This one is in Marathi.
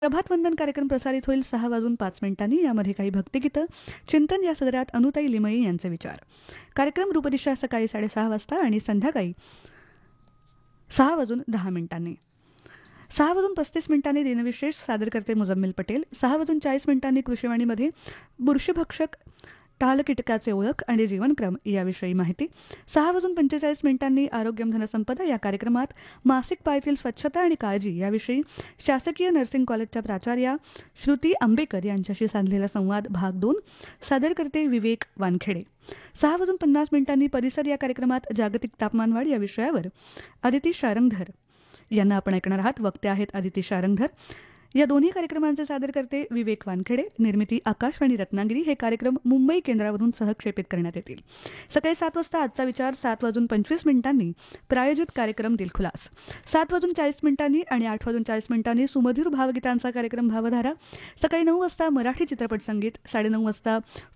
प्रभात वंदन कार्यक्रम प्रसारित होईल 6:05 यामध्ये काही भक्तिगीतं, चिंतन या सदरात अनुताई लिमये यांचे विचार. कार्यक्रम रूपदिशा सकाळी 6:30 वाजता आणि संध्याकाळी 6:10. 6:35 दिनविशेष सादर करते मुजम्मिल पटेल. 6:40 कृषीवाणीमध्ये बुरशीभक्षक टाल कीटकाचे ओळख आणि जीवनक्रम याविषयी माहिती. 6:45 आरोग्यम धनसंपदा या कार्यक्रमात मासिक पाळीतील स्वच्छता आणि काळजी याविषयी शासकीय नर्सिंग कॉलेजच्या प्राचार्या श्रुती आंबेकर यांच्याशी साधलेला संवाद भाग 2 सादर करते विवेक वानखेडे. 6:50 परिसर या कार्यक्रमात जागतिक तापमानवाढ या विषयावर अदिती शारंगधर यांना आपण ऐकणार आहात. वक्ते आहेत अदिती शारंगधर. या दोन्ही कार्यक्रमांचे सादर करते विवेक वानखेडे. निर्मिती आकाशवाणी रत्नागिरी. हे कार्यक्रम मुंबई केंद्रावरून सहक्षेपित करण्यात येतील. सकाळी 7 वाजता आजचा विचार. 7:25 प्रायोजित कार्यक्रम दिलखुलास. 7:40 आणि 8:40 सुमधुर भावगीतांचा कार्यक्रम भावधारा. सकाळी 9 वाजता मराठी चित्रपट संगीत. 9:30 वाजता